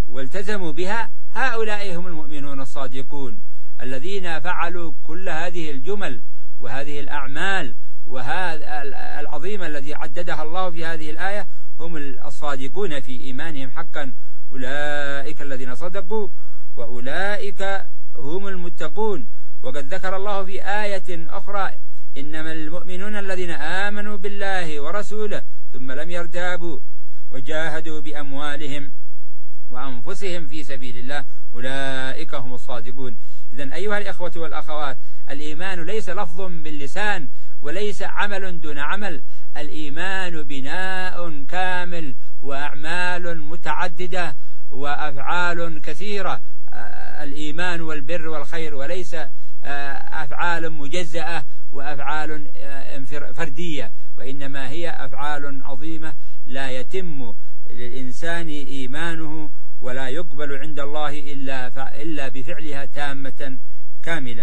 والتزموا بها هؤلاء هم المؤمنون الصادقون الذين فعلوا كل هذه الجمل وهذه الأعمال وهذا العظيمة التي عددها الله في هذه الآية، هم الصادقون في إيمانهم حقا. أولئك الذين صدقوا وأولئك هم المتقون. وقد ذكر الله في آية أخرى إنما المؤمنون الذين آمنوا بالله ورسوله ثم لم يرتابوا وجاهدوا بأموالهم وأنفسهم في سبيل الله أولئك هم الصادقون. إذن أيها الإخوة والأخوات، الإيمان ليس لفظ باللسان وليس عمل دون عمل، الإيمان بناء كامل وأعمال متعددة وأفعال كثيرة. الإيمان والبر والخير، وليس أفعال مجزأة وأفعال فردية، وإنما هي أفعال عظيمة لا يتم للإنسان إيمانه ولا يقبل عند الله إلا بفعلها تامة كاملة.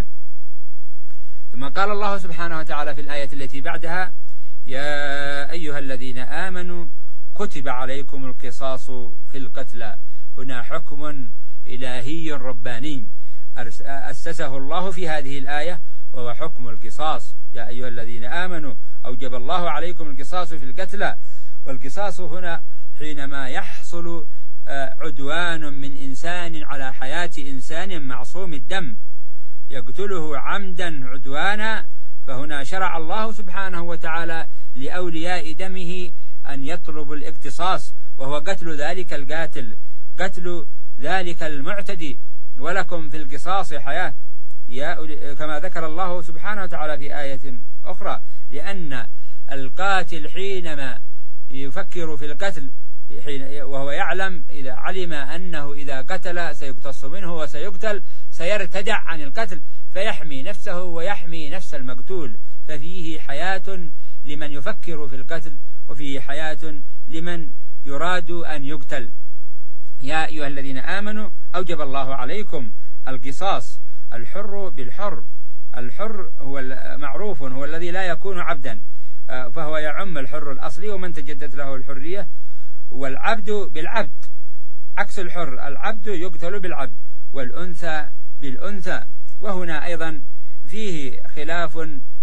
ثم قال الله سبحانه وتعالى في الآية التي بعدها: يا أيها الذين آمنوا كتب عليكم القصاص في القتلى. هنا حكم إلهي رباني أسسه الله في هذه الآية، وهو حكم القصاص. يا أيها الذين آمنوا أوجب الله عليكم القصاص في القتلى. والقصاص هنا حينما يحصل عدوان من إنسان على حياة إنسان معصوم الدم يقتله عمدا عدوانا، فهنا شرع الله سبحانه وتعالى لأولياء دمه أن يطلبوا الاقتصاص، وهو قتل ذلك القاتل، قتل ذلك المعتدي. ولكم في القصاص حياة، كما ذكر الله سبحانه وتعالى في آية أخرى، لأن القاتل حينما يفكر في القتل وهو يعلم إذا علم أنه إذا قتل سيقتص منه وسيقتل سيرتدع عن القتل، فيحمي نفسه ويحمي نفس المقتول. ففيه حياة لمن يفكر في القتل، وفيه حياة لمن يراد أن يقتل. يا أيها الذين آمنوا أوجب الله عليكم القصاص. الحر بالحر، الحر هو معروف هو الذي لا يكون عبدا، فهو يعم الحر الأصلي ومن تجدد له الحرية. والعبد بالعبد عكس الحر، العبد يقتل بالعبد والأنثى بالأنثى. وهنا أيضا فيه خلاف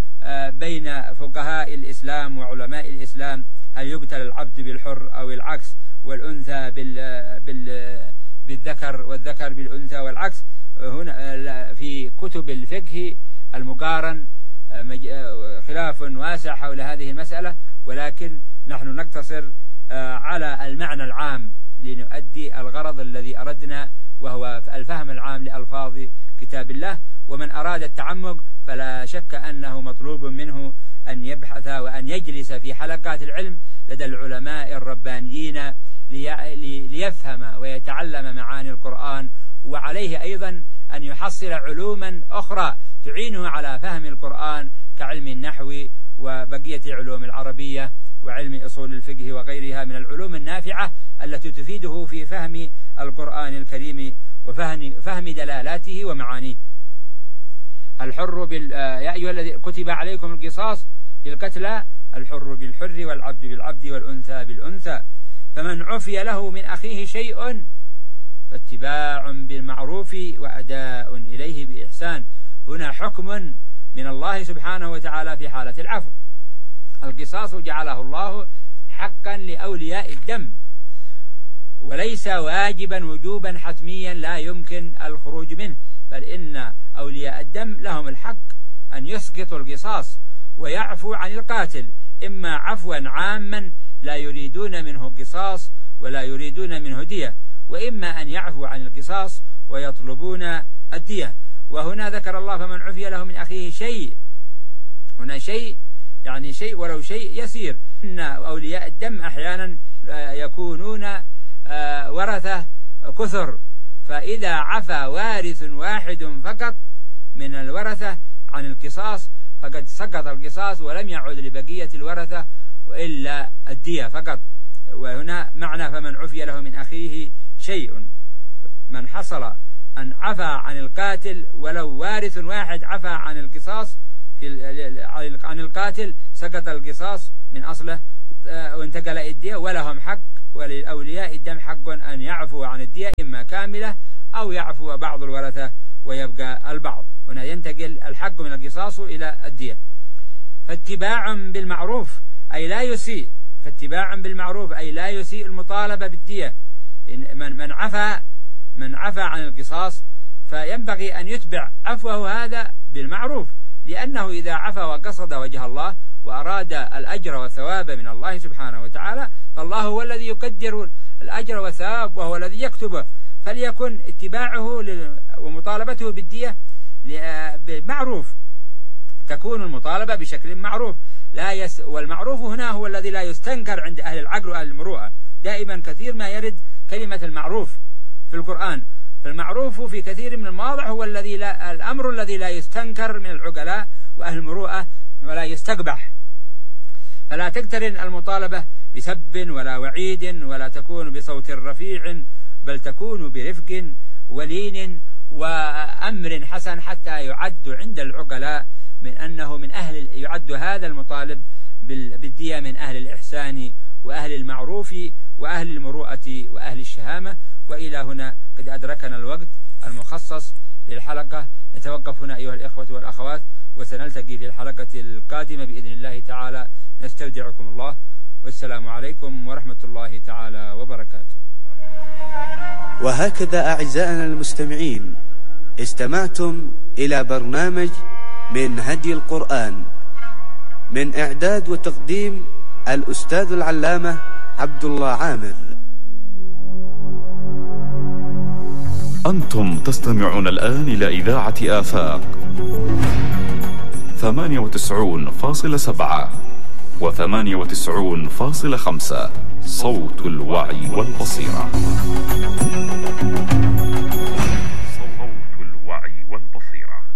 بين فقهاء الإسلام وعلماء الإسلام، هل يقتل العبد بالحر أو العكس، والأنثى بالذكر والذكر بالأنثى والعكس. هنا في كتب الفقه المقارن خلاف واسع حول هذه المسألة، ولكن نحن نقتصر على المعنى العام لنؤدي الغرض الذي أردنا، وهو الفهم العام لألفاظ كتاب الله. ومن أراد التعمق فلا شك أنه مطلوب منه أن يبحث وأن يجلس في حلقات العلم لدى العلماء الربانيين ليفهم ويتعلم معاني القرآن، وعليه أيضا أن يحصل علوما أخرى تعينه على فهم القرآن كعلم النحو وبقية علوم العربية وعلم أصول الفقه وغيرها من العلوم النافعة التي تفيده في فهم القرآن الكريم وفهم دلالاته ومعانيه. الحر يا أيها الذين كتب عليكم القصاص في القتلى، الحر بالحر والعبد بالعبد والأنثى بالأنثى. فمن عفي له من أخيه شيء فاتباع بالمعروف وأداء إليه بإحسان. هنا حكم من الله سبحانه وتعالى في حالة العفو. القصاص جعله الله حقا لأولياء الدم، وليس واجبا وجوبا حتميا لا يمكن الخروج منه، بل إن أولياء الدم لهم الحق أن يسقطوا القصاص ويعفو عن القاتل، إما عفوا عاما لا يريدون منه قصاص ولا يريدون منه دية، وإما أن يعفو عن القصاص ويطلبون الدية. وهنا ذكر الله فمن عفي له من أخيه شيء، هنا شيء يعني شيء ولو شيء يسير. إن أولياء الدم أحيانا يكونون ورثة كثر، فإذا عفى وارث واحد فقط من الورثة عن القصاص فقد سقط القصاص ولم يعد لبقية الورثة إلا الدية فقط. وهنا معنى فمن عفي له من أخيه شيء، من حصل أن عفى عن القاتل ولو وارث واحد عفى عن القصاص عن القاتل، سقط القصاص من أصله وانتقل الدية، ولهم حق وللأولياء الدم حق أن يعفو عن الدية إما كاملة أو يعفو بعض الورثة ويبقى البعض. هنا ينتقل الحق من القصاص إلى الدية. فاتباع بالمعروف أي لا يسيء، فاتباع بالمعروف أي لا يسيء المطالبة بالدية. من عفى عن القصاص فينبغي أن يتبع عفوه هذا بالمعروف، لأنه إذا عفى وقصد وجه الله وأراد الأجر والثواب من الله سبحانه وتعالى فالله هو الذي يقدر الأجر والثواب وهو الذي يكتبه، فليكن اتباعه ومطالبته بالدية بمعروف، تكون المطالبة بشكل معروف والمعروف هنا هو الذي لا يستنكر عند أهل العقل وأهل المروءة. دائما كثير ما يرد كلمة المعروف في القرآن، فالمعروف في كثير من المواضع هو الأمر الذي لا يستنكر من العقلاء وأهل المروءة ولا يستقبح. فلا تقترن المطالبة بسب ولا وعيد ولا تكون بصوت رفيع، بل تكون برفق ولين وأمر حسن، حتى يعد عند العقلاء من أنه يعد هذا المطالب بالدية من أهل الإحسان وأهل المعروف وأهل المروءة وأهل الشهامة. وإلى هنا قد أدركنا الوقت المخصص للحلقة، نتوقف هنا أيها الإخوة والأخوات، وسنلتقي في الحلقة القادمة بإذن الله تعالى. نستودعكم الله، والسلام عليكم ورحمة الله تعالى وبركاته. وهكذا أعزائنا المستمعين استمعتم إلى برنامج من هدي القرآن، من إعداد وتقديم الأستاذ العلامة عبد الله عامر. أنتم تستمعون الآن إلى إذاعة آفاق 98.7 و98.5 صوت الوعي والبصيرة. صوت الوعي والبصيرة.